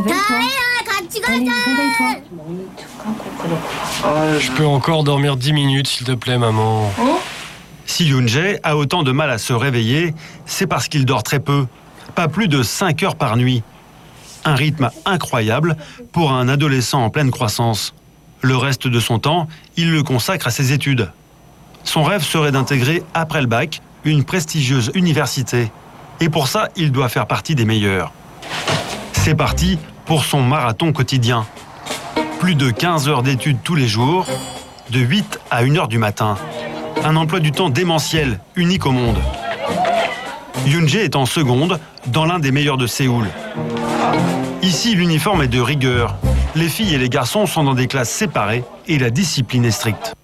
réveille-toi. Allez, réveille-toi. Je peux encore dormir 10 minutes, s'il te plaît, maman. Si Yoon-jae a autant de mal à se réveiller, c'est parce qu'il dort très peu, pas plus de 5 heures par nuit. Un rythme incroyable pour un adolescent en pleine croissance. Le reste de son temps, il le consacre à ses études. Son rêve serait d'intégrer, après le bac, une prestigieuse université. Et pour ça, il doit faire partie des meilleurs. C'est parti pour son marathon quotidien. Plus de 15 heures d'études tous les jours, de 8 à 1 heure du matin. Un emploi du temps démentiel, unique au monde. Yoon-jae est en seconde, dans l'un des meilleurs de Séoul. Ici, l'uniforme est de rigueur. Les filles et les garçons sont dans des classes séparées et la discipline est stricte.